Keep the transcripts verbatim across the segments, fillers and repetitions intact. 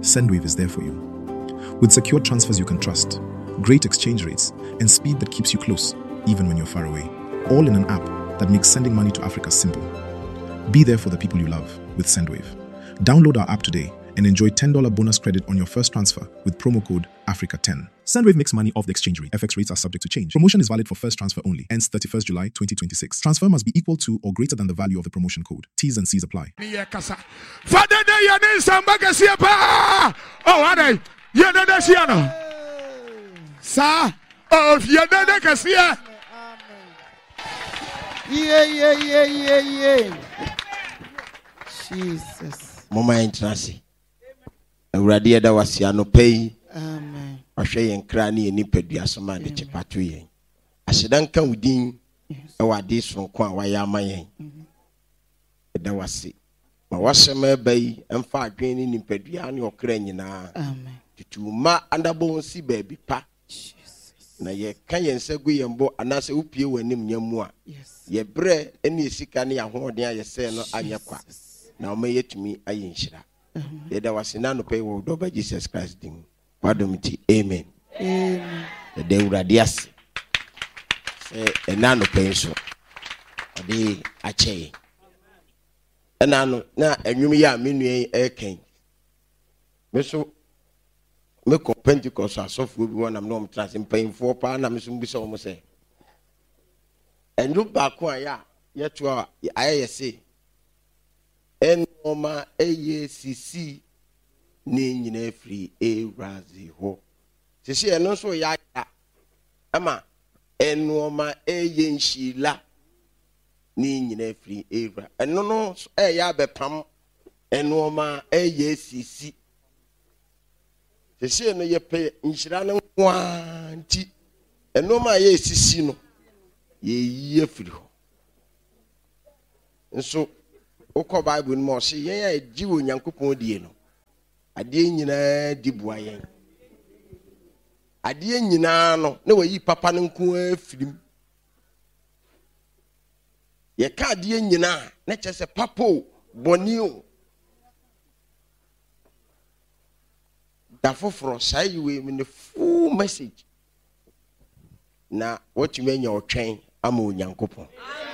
Sendwave is there for you. With secure transfers you can trust, great exchange rates, and speed that keeps you close, even when you're far away. All in an app that makes sending money to Africa simple. Be there for the people you love with Sendwave. Download our app today and enjoy ten dollars bonus credit on your first transfer with promo code Africa ten. Sendwave makes money off the exchange rate. F X rates are subject to change. Promotion is valid for first transfer only. Ends thirty-first July twenty twenty-six. Transfer must be equal to or greater than the value of the promotion code. T's and C's apply. Oh, are they? Yeah, that's Yano. Sir, oh, yeah, that's here. Yeah, yeah, yeah, yeah, yeah. Jesus. Mama Intrasi. Uradia da wasiano pay. Amen. Ashe yen krani eni pedua soma de chepatu yen. Asidanka udin ewa de sonko a waya ama yen. Da wasi. Ma wasema bai emfa adwen ni pedua ne okra nyina. Amen. Tutuma andabo si baby pa. Na ye kan yen segu yembo anase upie wanim nyamu a. Yes. Ye bre eni esika ne yahoden aye se no anyakwa. Na o mayetumi aye nhyira. Ye da wasina no pay wo do ba Jesus Christ dim. Wadomiti amen. Amen. The day uradias. Say enano pay so. Ade ache. Enano na enwum ya menu e ken. Me so me ko Pentecost asofu bi wona am trans mpayimfo pa na me so mbisa o mo se. Endu ba ko aya yeto a aye se. Enoma eye sisi ni nyina free Erazi ho. Sisi eno so ya ama enoma eye nshila ni nyina free Era. Eno no e ya bepam enoma eye sisi. Sisi eno ye pe nshira no kwanti enoma eye sisi no ye ye free ho. Nso Oko Bible no say yen ya ji wo Nyankopon die no. Ade nyina di bua yen. Ade nyina no na wayi papa no nko afirim. Ye ka ade nyina na chese papo boni o. Da foforo sai we me the full message. Na what you mean your train ama Nyankopon.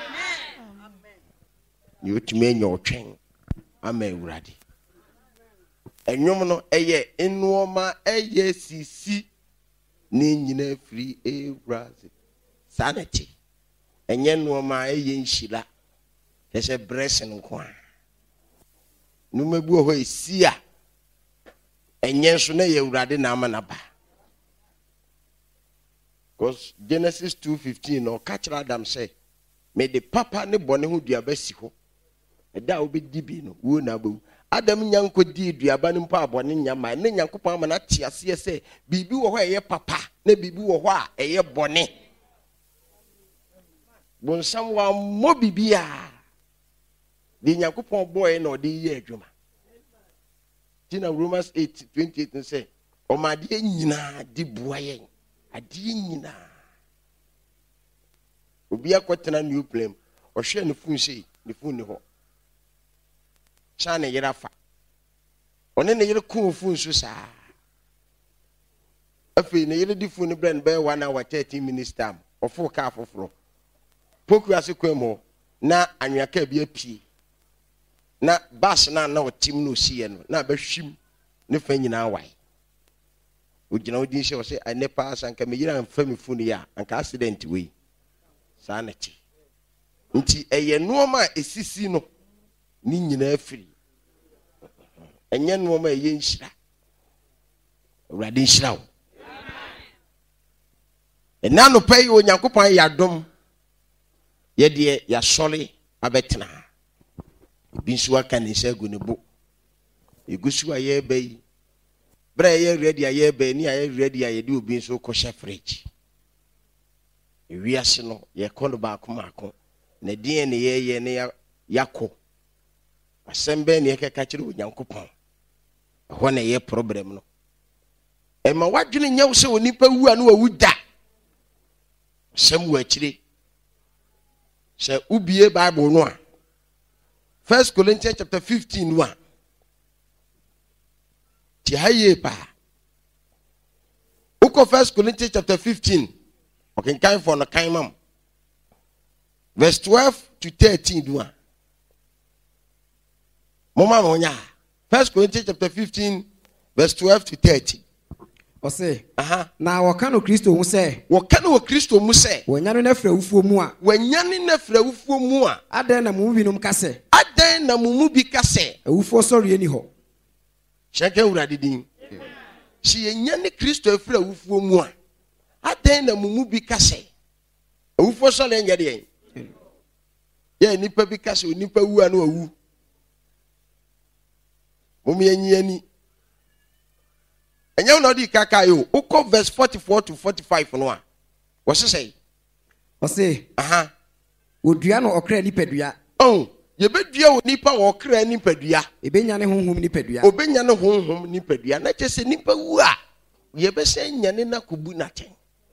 You to me your train. I'm a ready. And you know, eye in Noma, eye sisi, ningine free a brazi. Sanity. And yen Noma, eye shila. There's a breast and quan. Numebu ho sia. And yen sune ye radi namanaba. Because Genesis two fifteen or catch Adam say, may the papa ne bone who diabesi ho. Da obi dibi no wo na bu Adam nyanko di duaba ne mpa abone nyama ne Nyankopon ama na tia se se bibi wo ho eye papa na bibi wo ho a eye bone bonsam wa mo bibia di Nyankopon boy na odi ye adwuma tina Romans eight twenty-eight say o ma de nyina di bua yen ade nyina obi akotena new plane o hwe ne fun sei ne fun ne ho Shane yerafa. One ne yere ku fu nsu sa. Afi ne yere di fu ne brand be one hour thirty minutes time. Ofo ka afoforo. Poku ase kwemo na anwaka bi apie. Na bus na na otim no sie no. Na behwim ne fa nyina wai. Ugina odi nse o se ane pass anka me yere amfa me fu ne ya anka accident we. Sa na chi. Nti eye no ma esisi no ni nyina afiri enye no ma ye nhyira urade nhyira wo ena no pay Onyankopon ya dom ye de ya sole abetena binsu aka ni segu ne bo egusu aye bai bra ye ready aye bai ni aye ready aye de obi nso ko chef fridge ewiase no ye kono ba akoma na din ne ye ye ne yakọ asembe ne yeke ka kire Onyankopon ho na ye problem no e ma wadwene nyawo se onipa wu anu awu da sem wa kire se ubie Bible no a First Corinthians chapter fifteen one tihaye pa uko First Corinthians chapter fifteen okay kind for no kind mam verse twelve to thirteen do mama monya First Corinthians chapter fifteen verse twelve to thirteen. Ose aha na waka no Kristo hu se waka no Kristo mu se wanya no nafra wufuo mu a wanya ne nafra wufuo mu a adan na mu binom ka se adan na mu mu bi ka se wufuo sori eni ho sheke urade din si yenya ne Kristo afra wufuo mu a adan na mu mu bi ka se wufuo sori enya de ye nipa bi ka se nipa wu a na wu mum yenyi ani enya no di kaka yo uko verse forty-four to forty-five no a wo se say ose aha wodua no okra ni padua oh ye bedua wo nipa wo okra ni padua ebenya ne honhom ni padua obenya ne honhom ni padua na che se nipa wu a ye be se nya ne na kubu na ten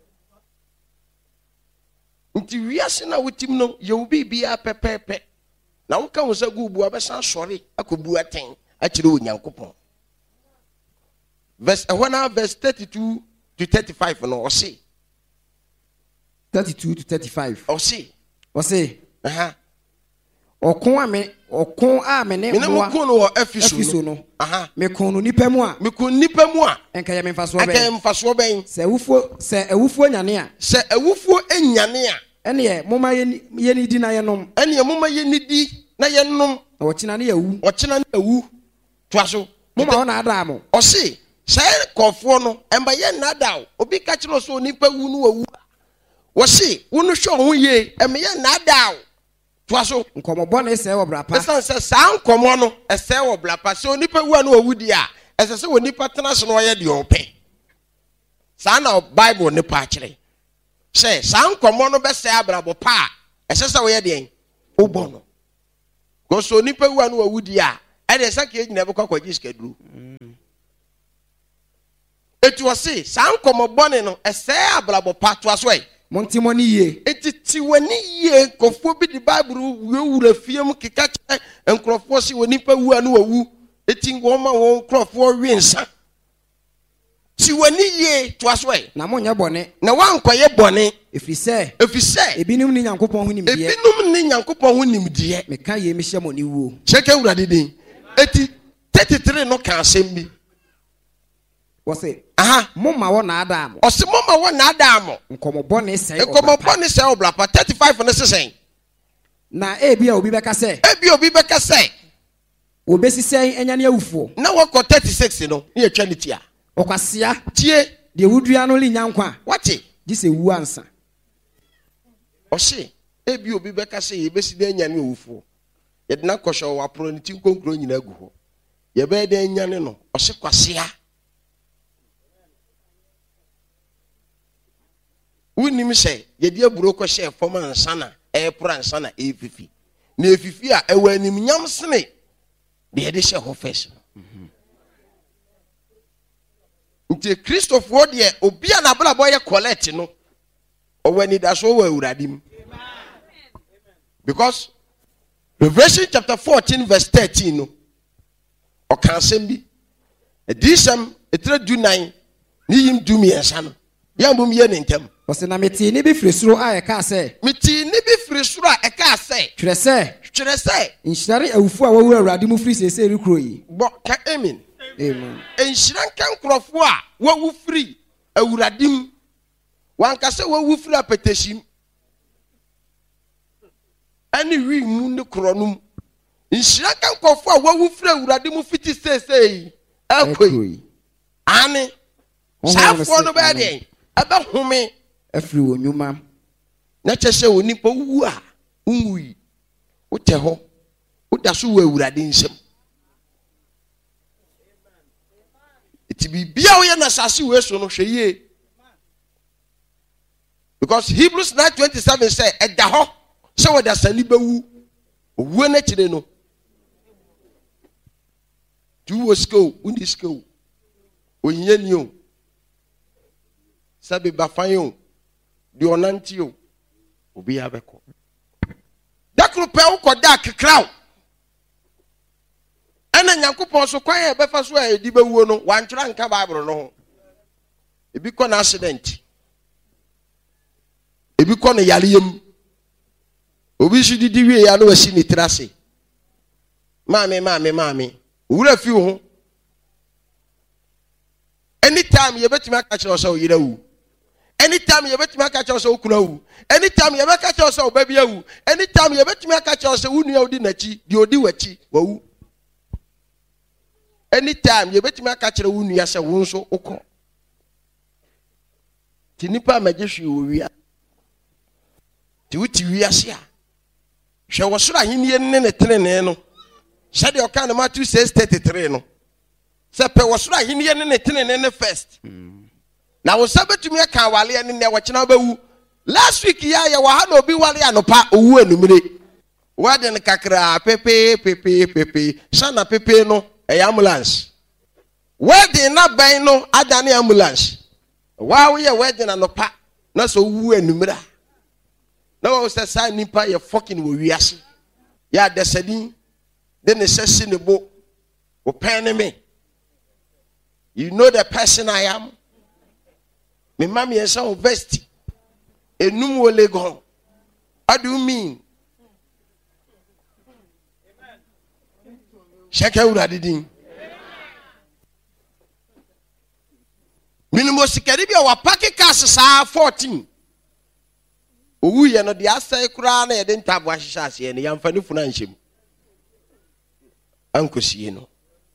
nti wiase na wotim no ye obi bia pepepe na wo ka wo sa gubu abesa sori akobu aten akire onyankopon verse uh, verse thirty-two to thirty-five no or see thirty-two to thirty-five or see or say aha okon ame okon a me ne mo mo kon no efiso no aha me kon no nipa mu a me kon nipa mu a enka ye me mfaso ben enka ye mfaso ben se awufuo se awufuo nyane a se awufuo enyane a ene ye moma ye ye ni di na ye nom ene ye moma ye ni di na ye nom o china ne yawu o china ne yawu to aso moma ona ada mo o see say kofo no emba ye nada obi ka kiro so nipa wu no wawu wo see wo no hwe ho ye em ye nada to aso nkomobo na ese wo brapa esan se san komo no ese wo brapa se onipa wu no wawu di a ese se onipa tena so no ye de ope san na Bible ne pa kire se san komo no be se abrabo pa ese se wo ye de obo no go so onipa wu no wawu di a e de saka e nyina be kwa kwaji skaduru etu ose san komo bone no ese abrabo pato aso e montimo ni ye etiti wani ye kofo bi di Bible wura fiem keka che enkrofo se woni pa wu anu wawu eti ngoma won krofo wensa ti wani ye to aso e na monya bone na wankoye bone efri se efi se ebinim ni nyankopon hu nimdiye ebinim ni nyankopon hu nimdiye me ka ye me hye moni wuo cheke urade din eti thirty-three no kan sembi wose aha moma wo na ada mo ose moma wo na ada mo nkomobo na ese nkomobo na ese oblapa thirty-five no sesen na ebia obi beka se ebia obi beka se obesi sen enya ne awufuo na wako thirty-six no ne atwa ne tia okwasia tie de wudua no li nyankwa wate gise wu ansa ose ebia obi beka se ye besi de enya ne awufuo ye de na kosho wa pro ne ti konkro nyina gu ho ye be de enya ne no ose kwasia unim se ye de aburo ko she fom ansa na e pro ansa na e fifi na e fifi a e wanim nyam sene de ye de she ho face nti Christopher de obi a na bla boy collect no o wani da so wa uradim because Revelation chapter fourteen verse thirteen no o kan sem bi edisam etra du nine ni yim du mi ensa no yambum ye ne ntem wose na meti ni bi frisuro a e ka se meti ni bi frisuro a e ka se twere se twere se inhyare awufu a wawu awurade mu firi sese rekro yi bo ka amen amen enhyira kan krofo a wawu firi awurade mu wanka se wawu firi apeteshim ani wi mu ne kronum enhyira kan krofo a wawu firi awurade mu fiti sese yi akoi ane safo no be de aba home afiri wonyuma na chese onipa wu a unwi wote ho woda so wa awurade nsem iti bibia wo ye na sase we so no hweye because Hebrews nine twenty-seven say eda ho se wo da sani bawu owu na kire no tu wo school undi school onye ni o sabe bafanyo di onanti o obi abeko dakro pe wo koda kekraw ana ɛna nyankopɔn so kwan e befa so e di bewuo no wantwera nka Bible no ho ebi kɔ na accident ebi kɔ na yareyam obi su didi wie ya no wasi ni trase maame maame maame wura fi ho anytime you bet me catch us o yira wu anytime you bet me catch us o kuna wu anytime you bet catch us o baby wu anytime you bet me catch us wu nua odi nachi di odi wachi wa wu anytime you bet me catch wu nua se wo nso okọ ti nipa magehwe wo wia ti wuti wia se a hwe wo soro ahenie ne ne tenene no hye de oka na Matthew six thirty-three no se pe wo soro ahenie ne ne tenene ne first na wo sabetumi aka wale ne ne wo kina bawu last week ya ya wa ha na obi wale anopa owu anumire wa de ne kakra pepe pepe pepe sana pepe no e ambulance wedding na ban no adane ambulance wa wo ye wedding anopa na so owu anumira na wo se sa nipa ye fucking wo wiase ya desadin de ne sese ne bo wo pen me. You know the person I am. Me mami en sa vesti enum wo legon. What do you mean? Shaka ura didin. Minimo sikari bi wa paki kas sa fourteen. Owu ye no de asai kura na ye de ntabo ahihya ase ne yamfa ne funa nhyem. Ankosie no.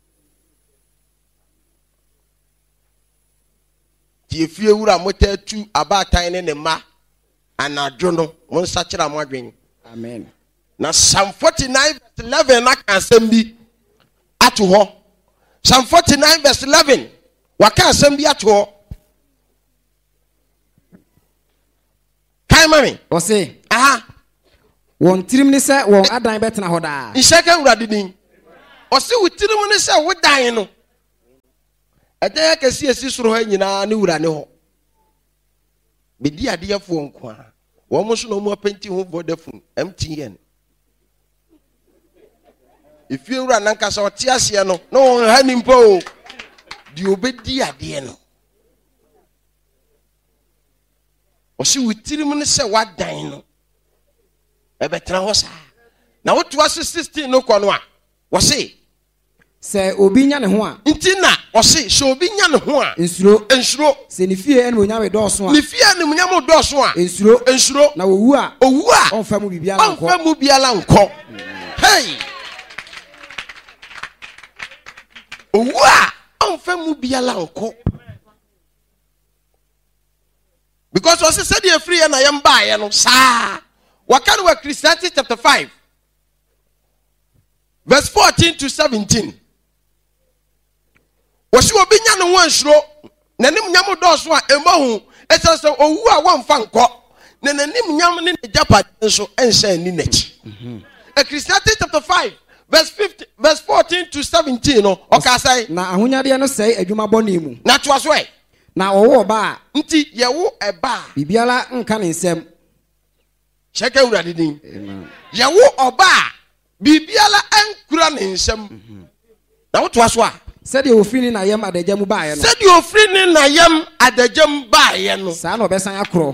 Ti efie wura motatu abatan ne ne ma anadwo no mo nsakira mo adwen. Amen. Na Psalm forty-nine verse eleven na kan asem bi ato ho. Psalm forty-nine verse eleven wa kan asem bi ato ho. Kai mami. O se. Aha. Won tirim ni se won adan betena ho da. Nshaka wura didin. O se wutirim ni se wo dan no. Ede kesi esi soro ha nyina ne wura ne ho. Bedi ade afo nko a. Wo mo so no mo penti ho Vodafone M T N. If you wura nanka so tie ase no, no ha nimpo. Di obedi ade no. O si wutirim ne se wadan no. E betena ho sa. Na wo to sixteen no kɔ no a. Wo se se obi nya ne ho a ntina o se se obi nya ne ho a ensuro ensuro se ne fie ene onyam do so a ne fie ene onyam do so a ensuro ensuro na owu a owu a on fa mu bibia la nko on fa mu bibia la nko hey owu a on fa mu bibia la nko because o se said e free na yam ba ye no sa waka wa Christianity chapter five verse fourteen to seventeen. Wasi obi nya no wansuro nanim nyam do so a emahu esese owu a wonfa nkɔ na nanim nyam ne japa so ensan ni nachi. Ecclesiastes chapter five verse fifteen verse fourteen to seventeen no okasai na ahonyade no sei adwuma bɔne mu na to aso e na owo ba nti ye wo eba bibiala nka ne nsɛm sheka urade din ye wo oba bibiala ankura ne nsɛm na wo to aso a sɛdeɛ ofiri ne na yam adagya mu baeɛ no sɛdeɛ ofiri ne na yam adagya mu baeɛ no saa na ɔbɛsan akorɔ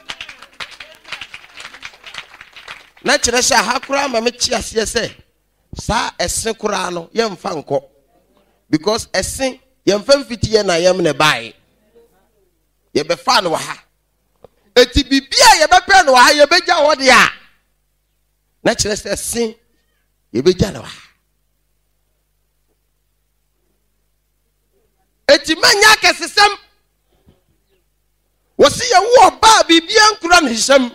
na kyerɛ sɛ ha kora ma me kyi aseɛ sɛ saa ɛse kora no yɛmfa nkɔ because ɛse yɛmfa mfitiɛ na yam ne baeɛ yɛbɛfa no wɔ ha eti bibia yɛbɛpɛ no wɔ ha yɛbɛgya hɔ de a na kyerɛ sɛ ɛse yɛbɛgya no wɔ ha eti manya kesesem wosi ye wo ba bibia nkura ne hisem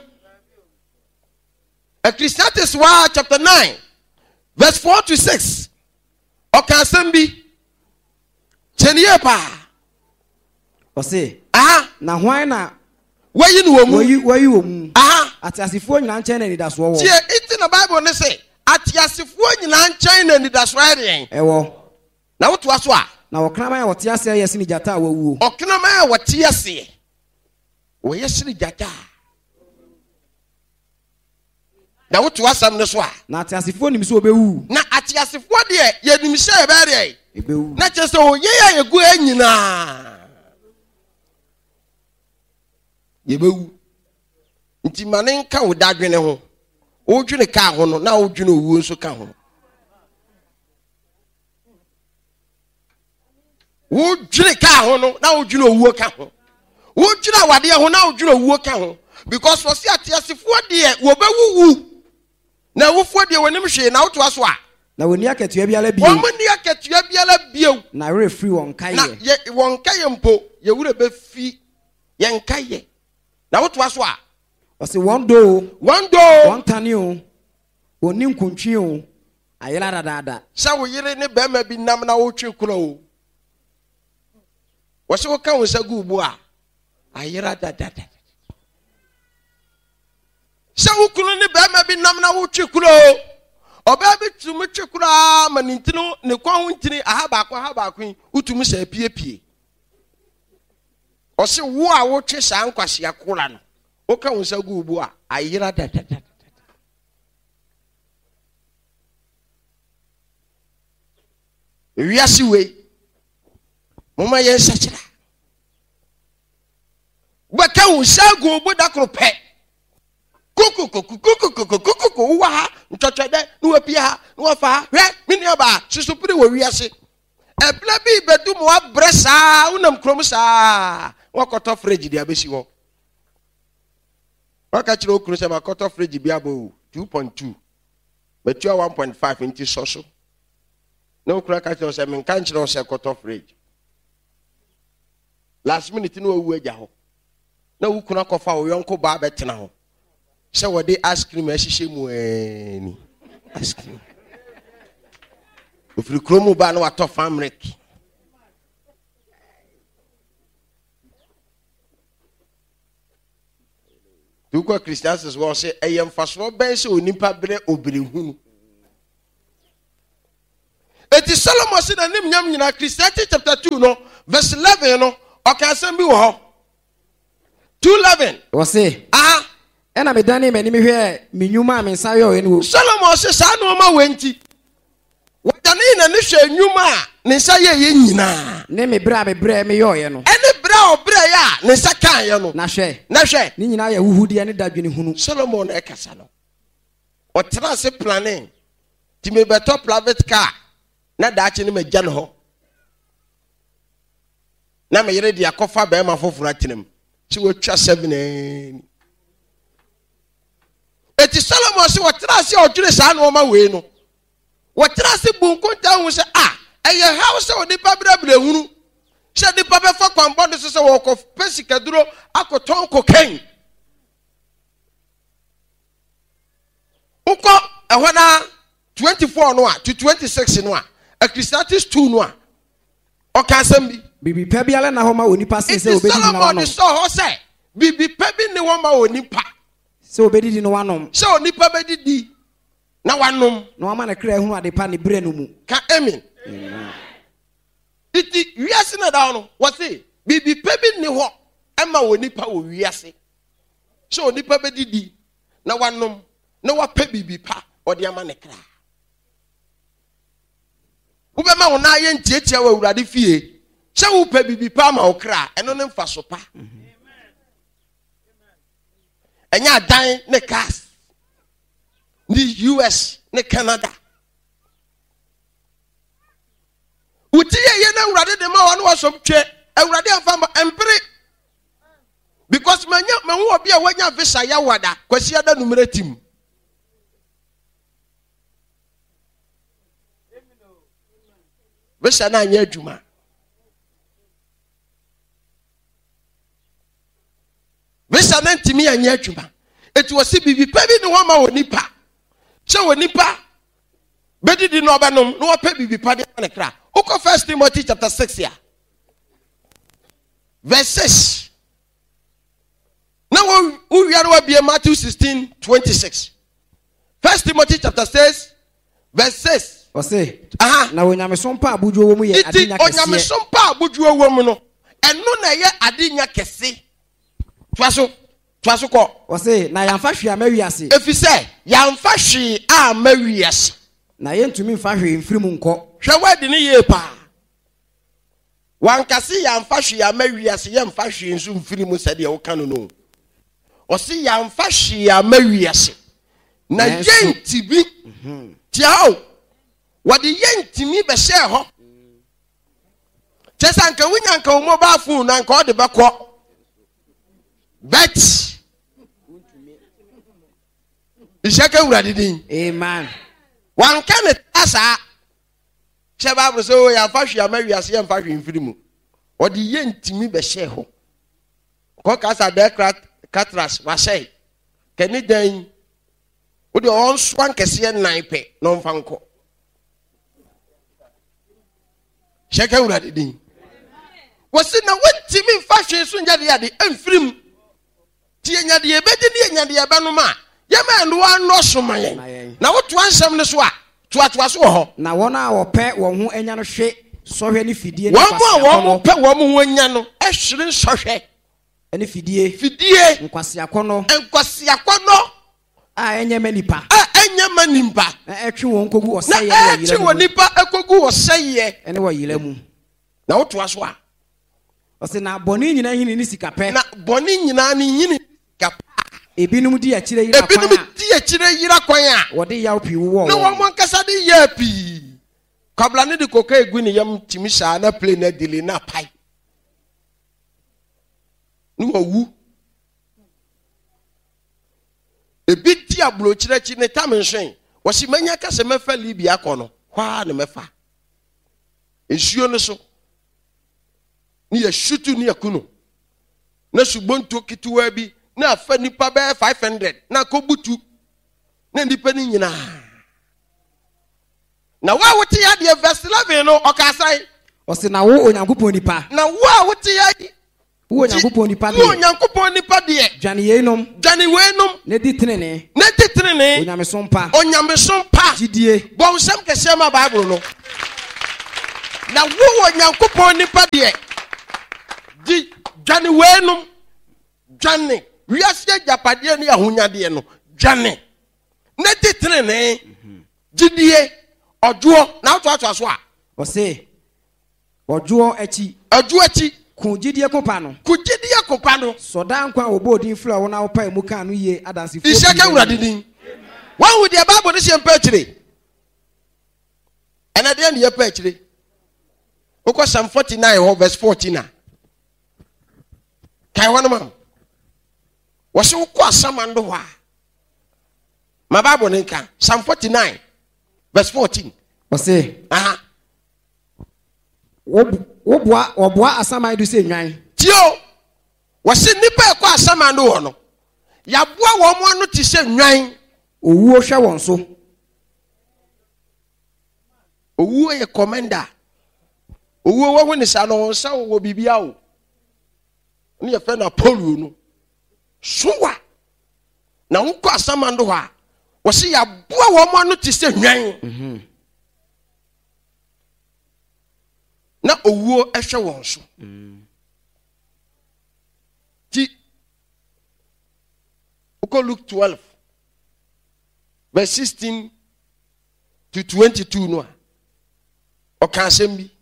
Ecclesiastes wa chapter nine verse four to six okasem bi chenie pa o se aha na hwan na wayi no mu wayi wayi wo mu aha atiasefo nyina nkyɛn na nidaso wɔ tie iti na Bible ne se atiasefo nyina nkyɛn na nidaso ayɛ ɛwɔ na woto aso a na wɔkraman a wɔte ase yɛ sini gyata a wawuo ɔkraman a wɔte ase wɔyɛ sini gyata na woto asam ne so a na atiasefo nim so obewu na atiasefo de ye nim hye e be de ebewu na kyese o ye ya ye gu anyina ye bewu nti mane nka wo dadwene ho wo dwene ka ho no na wo dwene owu nso ka ho wo dwene ka ho no na wo dwene owu ka ho wo dwene awade ho na wo dwene owu ka ho because for see atiasefo de wo bewuwu na wofo de wonim hwe na woto aso a na woni akatua biala bio won ni akatua biala bio na refree won kaye na ye won kaye mpo ye wure be fi ye nkaye na woto aso a o se won do won do won tane o woni nkontwi o ayela dadada sa wo yire ne be ma bi nam na wo twe kuro o wo se wo ka wo sa gu bu a ayera dadada sa wo kunu ne be ma bi nam na wo twe kuro o oba bi tumu twe kuro ma nintino ne kwa ho ntini aha ba kwa aha ba kwa utumu sa pie pie o se wo a wo twe sa nkwase akora no wo ka wo sa gu bu a ayera dadada wiase we mama ye sachira wa ka wo sa gu bu da kro pe kuku kuku kuku kuku kuku wa ha ntotwede no apia ha no fa hwe mini aba susupiri wo wiase ebla bi bedu mo abresa unam krom sa wakoto fridge dia besi wo waka chiro okuru se makoto fridge bi abo two point two betua one point five inti soso na okuru ka chiro se men kan chiro se koto fridge last minute no owu agya ho na wukuna kofa wo yonko ba betena ho se wode ice cream ahihye mu ani ice cream ofiri kromu ba na wato famrek duko Christians wo se eyem fasoro ben se onipa bre obirehunu eti Solomon se na nim nyam nyina Christianity chapter two no verse eleven no okasem bi wo ho two eleven wo se ah ena me dane me ni me hwe me nyuma me nsa yo ene wo Solomon se sa no ma wenti wadane na ne hwe nyuma a ne nsa ye ye nyina ne me bra me bra me yo ye no ene bra obra ya ne nsa kan ye no na hwe na hwe ni nyina ya huhudi ne dadwene hunu Solomon e kasa no o trance planning ti me beto private car na daachi ne magya no ho na me yere dia kofa be ma foforo atenem ti wo twa seven ani eti Solomon se wotra se odwene sa na o ma we no wotra se bunkunta hu se ah eye how se onipa brabra hunu se nipa be fa kwambo so se wo ko pesikaduro akoton kokain uko ehona twenty-four no a to twenty-six no a a Christianity two no a o ka asem bi bibi pa biala na ho ma onipa se se obedi na Solomon no so ho se bibi pa bi ne wo ma onipa se obedi no wanom se onipa bedidi na wanom no ama na kra hu ade pa ne bre no mu ka amen iti wiase na da no wo se bibi pa bi ne ho ama onipa wo wiase se onipa bedidi na wanom na wa pa bibi pa ode ama ne kra wo be ma wo na ye ntietia wa awurade fie se wo pa bibi pa ma wo kra eno ne mfa so pa enya dan ne cars ni U S ne Canada uti ye ye na awurade de ma wo no wasom twe awurade afa ma empire because manya manwo obi a wanya visa ya wada kwasi ada numere tim visa na anya adwuma visa na ntimi anya adwuma eti wose bibi pa bi ne ho ma woni pa che woni pa bedidi no obanom no pa bibi pa de na kra uko First Timothy chapter six ya verse six na wo uwia no bia Matthew sixteen twenty-six First Timothy chapter six verse six o se aha na wonyame so mpa abudwo wo mu ye ade nya kese onyame so mpa abudwo wo mu no eno na ye ade nya kese twa so twasoko ɔse na yɛmfa hwee a mawiase efise yɛmfa hwee a mawiase na yɛntumi mfa hwee mfiri mu nkɔ hwɛ wadi ne yie pa wankase yɛmfa hwee a mawiase yɛmfa hwee nso mfiri mu sɛ deɛ woka no no ɔse yɛmfa hwee a mawiase na yɛntibi tiao wɔde yɛntimi bɛhyɛ hɔ kyɛ sɛ anka wonya anka wo mobile phone na anka ɔde bɛkɔ bet ihyɛka wurade din amen wanka ne tasa hyɛ Bible sɛ o yɛmfa hwee a mawiase yɛmfa hwee mfiri mu ɔde yɛntimi bɛhyɛ hɔ kɔka sa dɛ katras wahyɛ kɛne dan wode ɔnsoa nkɛseɛ nan pɛ na ɔmfa nkɔ hyɛka wurade din wɔsi na wɔntimi mfa hwee so nyade yade amfiri mu ti yɛnyade yɛbɛdi ne yɛnyade yɛbɛnom a yɛma ɛno anɔ so ma yɛn na wotoa nsɛm ne so a toatoa so wɔ hɔ na wɔn a wɔpɛ wɔn ho anya no hwe sɔhwɛ ne fidie wɔn a wɔn pɛ wɔn ho anya no ɛhwere nsɔhwɛ ne fidie fidie nkwasiakɔnɔ nkwasiakɔnɔ a ɛnyɛ ma nipa a ɛnyɛ ma nipa na ɛtwe wɔn kogu na ɔsɛyɛ ɛtwe wɔn nipa ekogu ɔsɛyɛ ɛne wɔ yɛlɛ mu na wotoa so a ɔsɛ na bɔne nyinaa hini ne sika pɛ na bɔne nyinaa ne nyini sika ebinom di akyire yira kwan ebinom di akyire yira kwan a wɔde yaw pii wɔ na wɔn ankasa de yɛ pii kabla ne de koka egu ne yam timi saa na play na dele na pai ne wɔwu ebi di aburo kyerɛkyi ne tam nhwen wɔsi manya kasa mɛfa Libya kɔ no hwaa ne mɛfa nsuo no so ne yɛ shutu ne yakunu na subonto kituwa bi na afa nipa bɛɛ five hundred na kobutu na nipa ni nyinaa na wa wote ya de verse eleven no ɔkasai ɔsɛ na wo onyankopɔn nipa na wa wote ya wo onyankopɔn nipa wo de onyankopɔn nipa de dwane yeinom dwane weinom ne di tenene na titrene onyamesom pa onyamesom pa gyidie bɔ nsɛm kɛseɛ ma Bible no na wo onyankopɔn nipa de di dwane weinom dwane wiase japadeɛ ne ahonyadeɛ no dwane na titrene gyidie ɔdwoɔ na woto ato so a ɔsɛ ɔdwoɔ akyi ɔdwoɔ akyi ko gyidie kopa no ko gyidie kopa no sɔda nkwa a wɔbɔ odin firi a wɔn a wɔpae mu kaa no yie adansefo ihyɛka wurade din wɔn wo deɛ Bible ne hyɛ mpa akyire ɛna deɛ ne yɛpa akyire wokɔ Psalm forty-nine hɔ verse fourteen a kae hɔ no ma wɔse wokɔ asamando hɔ a ma Bible ne nka Psalm forty-nine verse fourteen ɔsɛ aha woboa wɔboa asaman do sɛ nwan tio wɔse nipa ɛkɔ asamando hɔ no yɛaboa wɔn mo ano te sɛ nwan owuo hwɛ wɔn so owuo yɛ commander owuo wɔ ho ne sa no wɔn nsa wɔ bibia o ne yɛfrɛ no Apollo no sowa na wokɔ asamando hɔ a wɔse yɛaboa wɔn mo ano te sɛ nwan na owuo ɛhwɛ wɔn so ti wokɔ Luke twelve verse sixteen to twenty-two no a ɔka asɛm bi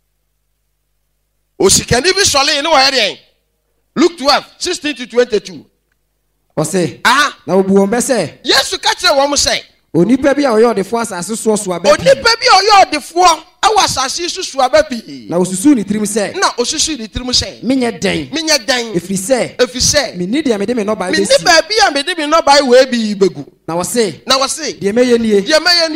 osikani bi sɔle ne wɔyɛ deɛn Luke twelve sixteen to twenty-two ɔsɛ aha na obu wɔn bɛ sɛ Yesu ka kyerɛ wɔn sɛ onipa bi a ɔyɛ ɔdefoɔ asase soɔ so abɛ onipa bi a ɔyɛ ɔdefoɔ ɛwɔ asase so so aba pii na osusu ne tirim sɛ na osusu ne tirim sɛ menyɛ dɛn menyɛ dɛn ɛfiri sɛ ɛfiri sɛ menni deɛ mede me nnɔbae menni bɛsi baabi a mede me nnɔbae wɔ bi bɛgu na wɔse na wɔse deɛ mɛyɛ nie deɛ mɛyɛ